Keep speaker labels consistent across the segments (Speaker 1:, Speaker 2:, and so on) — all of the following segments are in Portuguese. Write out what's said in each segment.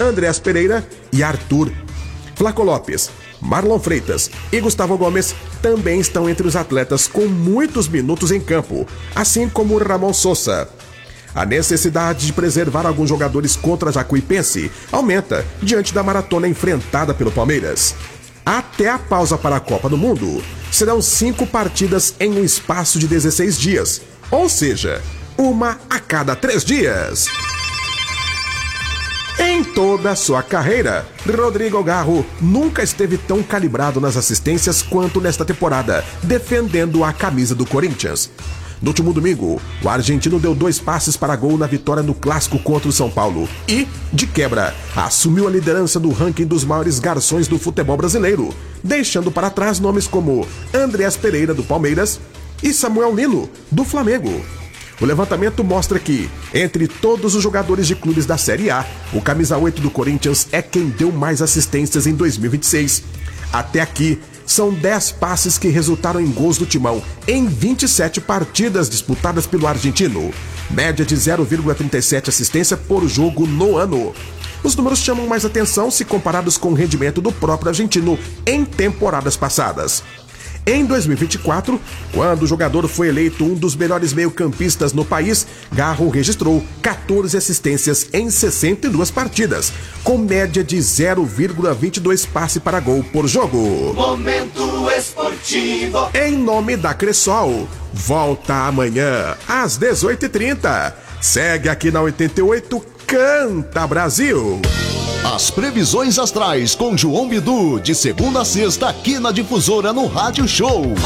Speaker 1: Andreas Pereira e Arthur. Flaco Lopes, Marlon Freitas e Gustavo Gomes também estão entre os atletas com muitos minutos em campo, assim como Ramon Sousa. A necessidade de preservar alguns jogadores contra a Jacuipense aumenta diante da maratona enfrentada pelo Palmeiras. Até a pausa para a Copa do Mundo, serão 5 partidas em um espaço de 16 dias, ou seja, uma a cada 3 dias. Em toda a sua carreira, Rodrigo Garro nunca esteve tão calibrado nas assistências quanto nesta temporada, defendendo a camisa do Corinthians. No último domingo, o argentino deu 2 passes para gol na vitória no clássico contra o São Paulo e, de quebra, assumiu a liderança do ranking dos maiores garçons do futebol brasileiro, deixando para trás nomes como Andreas Pereira, do Palmeiras, e Samuel Lino, do Flamengo. O levantamento mostra que, entre todos os jogadores de clubes da Série A, o camisa 8 do Corinthians é quem deu mais assistências em 2026. Até aqui, são 10 passes que resultaram em gols do Timão em 27 partidas disputadas pelo argentino, média de 0,37 assistência por jogo no ano. Os números chamam mais atenção se comparados com o rendimento do próprio argentino em temporadas passadas. Em 2024, quando o jogador foi eleito um dos melhores meio-campistas no país, Garro registrou 14 assistências em 62 partidas, com média de 0,22 passe para gol por jogo.
Speaker 2: Momento Esportivo.
Speaker 1: Em nome da Cressol, volta amanhã às 18h30. Segue aqui na 88, Canta Brasil.
Speaker 3: As previsões astrais com João Bidu, de segunda a sexta, aqui na Difusora, no Rádio Show.
Speaker 2: 88!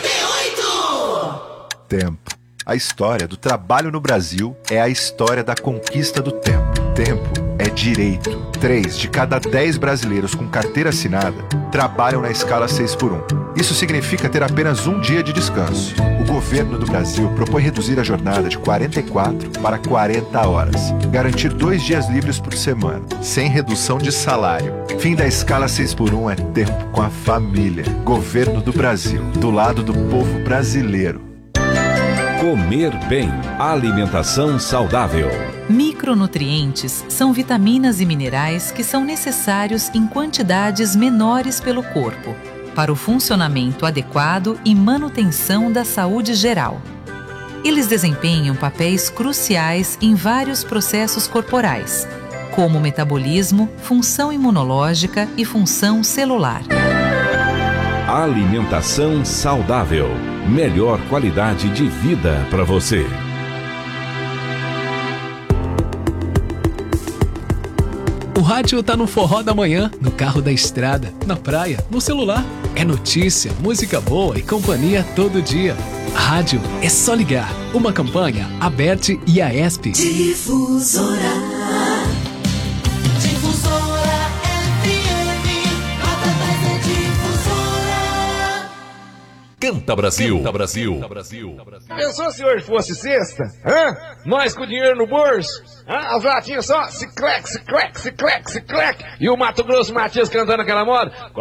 Speaker 4: Tempo. A história do trabalho no Brasil é a história da conquista do tempo. Tempo é direito. 3 de cada 10 brasileiros com carteira assinada trabalham na escala 6x1. Isso significa ter apenas um dia de descanso. O governo do Brasil propõe reduzir a jornada de 44 para 40 horas. Garantir 2 dias livres por semana, sem redução de salário. Fim da escala 6x1 é tempo com a família. Governo do Brasil, do lado do povo brasileiro.
Speaker 5: Comer bem. Alimentação saudável.
Speaker 6: Micronutrientes são vitaminas e minerais que são necessários em quantidades menores pelo corpo, para o funcionamento adequado e manutenção da saúde geral. Eles desempenham papéis cruciais em vários processos corporais, como metabolismo, função imunológica e função celular.
Speaker 5: Alimentação saudável. Melhor qualidade de vida para você.
Speaker 7: O rádio tá no forró da manhã, no carro da estrada, na praia, no celular. É notícia, música boa e companhia todo dia. Rádio é só ligar. Uma campanha Aberte e Aesp.
Speaker 2: Difusora. Difusora FM. Através da Difusora.
Speaker 5: Canta Brasil. Canta Brasil.
Speaker 8: Pensou se hoje fosse sexta? Hã? Nós com dinheiro no bolso? Hã? As latinhas só ciclec, ciclec, ciclec, ciclec. E o Mato Grosso Matias cantando aquela moda.